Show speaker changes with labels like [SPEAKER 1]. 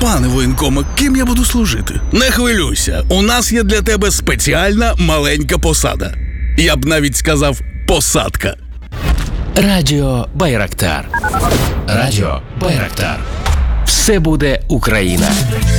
[SPEAKER 1] Пане воєнкоме, ким я буду служити? Не хвилюйся, у нас є для тебе спеціальна маленька посада. Я б навіть сказав посадка.
[SPEAKER 2] Радіо Байрактар. Радіо Байрактар. Все буде Україна.